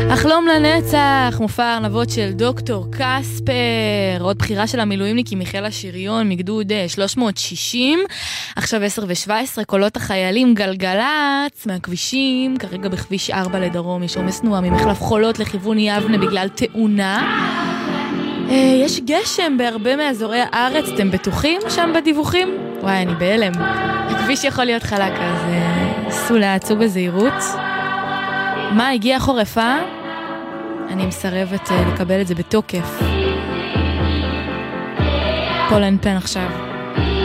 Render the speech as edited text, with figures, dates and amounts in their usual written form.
החלום לנצח, מופע ארנבות של דוקטור קספר, עוד בחירה של המילואימניקים מיכאל השריון מגדוד 360, עכשיו 10:17, קולות החיילים גלגלץ מהכבישים, כרגע בכביש 4 לדרום, יש עומס תנועה ממחלף חולות לכיוון יבנה בגלל תאונה. יש גשם בהרבה מאזורי הארץ, אתם בטוחים שם בדיווחים? וואי, אני בהלם. הכביש יכול להיות חלק, אז סעו לעצו בזהירות. מה, הגיע חורפה? אני מסרבת לקבל את זה בתוקף. פולן פן עכשיו.